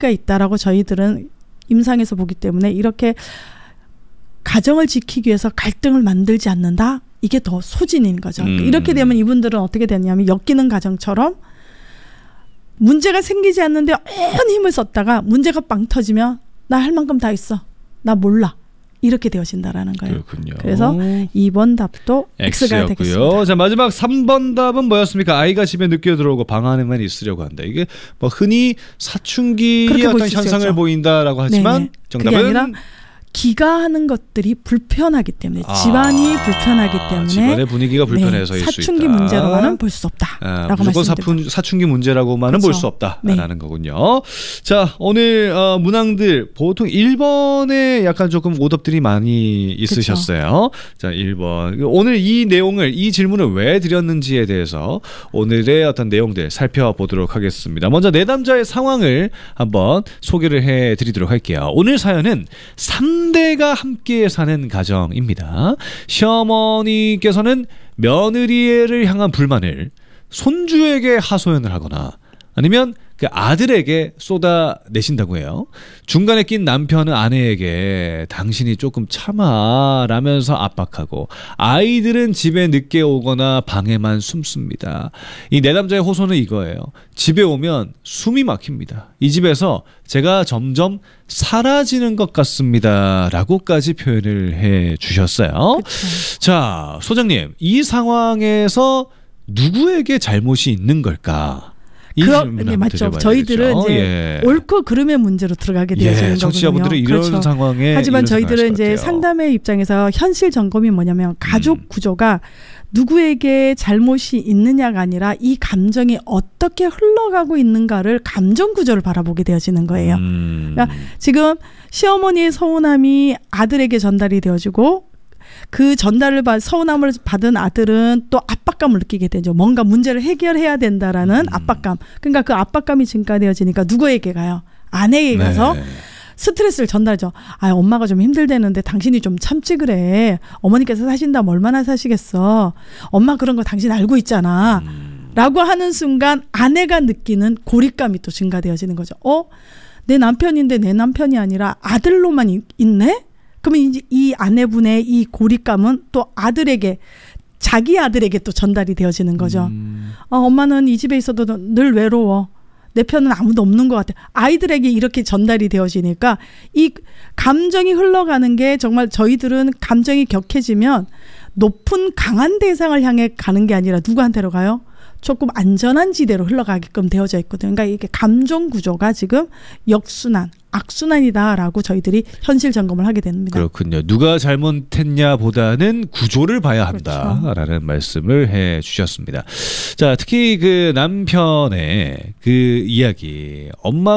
의미가 있다라고 저희들은 임상에서 보기 때문에 이렇게 가정을 지키기 위해서 갈등을 만들지 않는다? 이게 더 소진인 거죠. 이렇게 되면 이분들은 어떻게 되냐면 엮이는 가정처럼 문제가 생기지 않는데 온 힘을 썼다가 문제가 빵 터지면 나 할 만큼 다 했어. 나 몰라. 이렇게 되어진다라는 거예요. 그렇군요. 그래서 2번 답도 X가 되겠습니다. 자, 마지막 3번 답은 뭐였습니까? 아이가 집에 늦게 들어오고 방 안에만 있으려고 한다. 이게 뭐 흔히 사춘기의 어떤 현상을 보인다라고 하지만 네네. 정답은 그게 아니라 기가하는 것들이 불편하기 때문에 집안이 불편하기 때문에 집안의 분위기가 불편해서일 수 있다. 사춘기 문제로만은 볼 수 없다라고 무조건 말씀드립니다. 사춘기 문제라고만은 그렇죠. 볼 수 없다라는 거군요. 자, 오늘 문항들 보통 1번에 약간 조금 오답들이 많이 있으셨어요. 그렇죠. 자, 1번. 오늘 이 질문을 왜 드렸는지에 대해서 오늘의 어떤 내용들 살펴보도록 하겠습니다. 먼저 내담자의 상황을 한번 소개를 해드리도록 할게요. 오늘 사연은 3대가 함께 사는 가정입니다. 시어머니께서는 며느리를 향한 불만을 손주에게 하소연을 하거나 아니면 그 아들에게 쏟아내신다고 해요. 중간에 낀 남편은 아내에게 당신이 조금 참아라면서 압박하고 아이들은 집에 늦게 오거나 방에만 숨습니다. 이 내담자의 호소는 이거예요. 집에 오면 숨이 막힙니다. 이 집에서 제가 점점 사라지는 것 같습니다. 라고까지 표현을 해 주셨어요. 그쵸. 자, 소장님, 이 상황에서 누구에게 잘못이 있는 걸까? 네, 맞죠. 저희들은 이제 옳고 그름의 문제로 들어가게 되어지는 거거든요. 청취자분들은 이런 그렇죠. 상황에 하지만 저희들은 이제 상담의 입장에서 현실 점검이 뭐냐면 가족 구조가 누구에게 잘못이 있느냐가 아니라 이 감정이 어떻게 흘러가고 있는가를 감정 구조를 바라보게 되어지는 거예요. 그러니까 지금 시어머니의 서운함이 아들에게 전달이 되어지고 그 서운함을 받은 아들은 또 압박감을 느끼게 되죠. 뭔가 문제를 해결해야 된다라는 압박감. 그러니까 그 압박감이 증가되어지니까 누구에게 가요? 아내에게 가서 스트레스를 전달하죠. 아, 엄마가 좀 힘들대는데 당신이 좀 참지 그래. 어머니께서 사신다면 얼마나 사시겠어. 엄마 그런 거 당신 알고 있잖아. 라고 하는 순간 아내가 느끼는 고립감이 또 증가되어지는 거죠. 내 남편인데 내 남편이 아니라 아들로만 있네? 그러면 이제 이 아내분의 이 고립감은 또 아들에게, 자기 아들에게 또 전달이 되어지는 거죠. 엄마는 이 집에 있어도 늘 외로워. 내 편은 아무도 없는 것 같아. 아이들에게 이렇게 전달이 되어지니까 이 감정이 흘러가는 게 정말 저희들은 감정이 격해지면 높은 강한 대상을 향해 가는 게 아니라 누구한테로 가요? 조금 안전한 지대로 흘러가게끔 되어져 있거든요. 그러니까 이게 감정 구조가 지금 역순환, 악순환이다라고 저희들이 현실 점검을 하게 됩니다. 그렇군요. 누가 잘못했냐보다는 구조를 봐야 한다라는 그렇죠. 말씀을 해 주셨습니다. 자, 특히 그 남편의 그 이야기, 엄마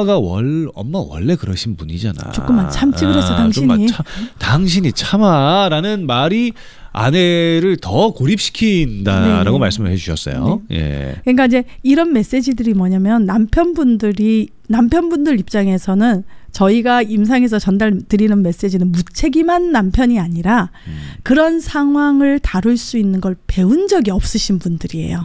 원래 그러신 분이잖아. 조금만 참지 그랬어 당신이. 당신이 참아라는 말이 아내를 더 고립시킨다라고 네네. 말씀을 해주셨어요. 네. 예. 그러니까 이제 이런 메시지들이 뭐냐면 남편분들 입장에서는 저희가 임상에서 전달드리는 메시지는 무책임한 남편이 아니라 그런 상황을 다룰 수 있는 걸 배운 적이 없으신 분들이에요.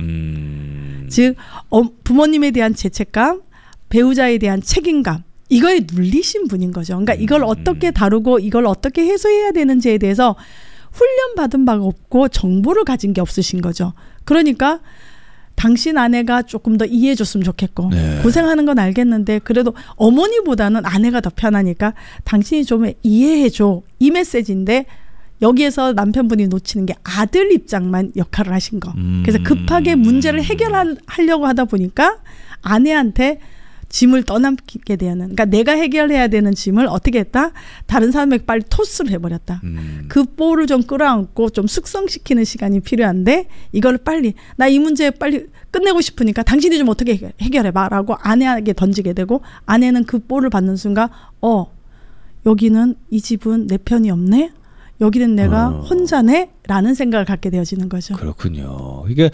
즉 부모님에 대한 죄책감, 배우자에 대한 책임감, 이거에 눌리신 분인 거죠. 그러니까 이걸 어떻게 다루고 이걸 어떻게 해소해야 되는지에 대해서 훈련받은 바가 없고 정보를 가진 게 없으신 거죠. 그러니까 당신 아내가 조금 더 이해해 줬으면 좋겠고 네. 고생하는 건 알겠는데 그래도 어머니보다는 아내가 더 편하니까 당신이 좀 이해해 줘. 이 메시지인데 여기에서 남편분이 놓치는 게 아들 입장만 역할을 하신 거. 그래서 급하게 문제를 해결하려고 하다 보니까 아내한테 짐을 떠넘기게 되는, 그러니까 내가 해결해야 되는 짐을 어떻게 했다? 다른 사람에게 빨리 토스를 해버렸다. 그 볼을 좀 끌어안고 좀 숙성시키는 시간이 필요한데 이걸 빨리 나 이 문제 빨리 끝내고 싶으니까 당신이 좀 어떻게 해결해봐라고 아내에게 던지게 되고 아내는 그 볼을 받는 순간 여기는 이 집은 내 편이 없네? 여기는 내가 혼자네? 라는 생각을 갖게 되어지는 거죠. 그렇군요. 이게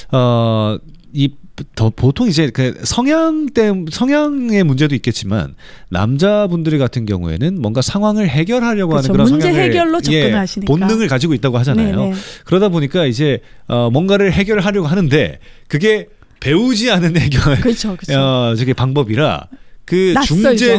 보통 이제 그 성향의 문제도 있겠지만 남자분들 같은 경우에는 뭔가 상황을 해결하려고 그렇죠. 하는 그런 문제 성향을 해결로 접근을 하시니까 본능을 가지고 있다고 하잖아요. 네네. 그러다 보니까 이제 뭔가를 해결하려고 하는데 그게 배우지 않은 해결, 그렇죠. 저게 방법이라 그 낯설죠. 중재